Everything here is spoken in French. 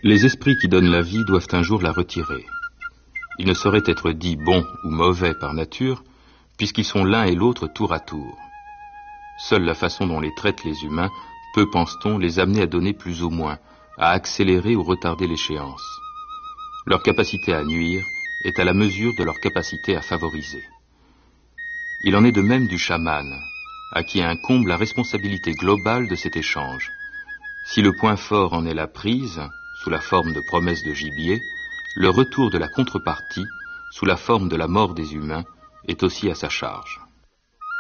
Les esprits qui donnent la vie doivent un jour la retirer. Ils ne sauraient être dits bons ou mauvais par nature, puisqu'ils sont l'un et l'autre tour à tour. Seule la façon dont les traitent les humains peut, pense-t-on, les amener à donner plus ou moins, à accélérer ou retarder l'échéance. Leur capacité à nuire est à la mesure de leur capacité à favoriser. Il en est de même du chaman, à qui incombe la responsabilité globale de cet échange. Si le point fort en est la prise, sous la forme de promesses de gibier, le retour de la contrepartie, sous la forme de la mort des humains, est aussi à sa charge.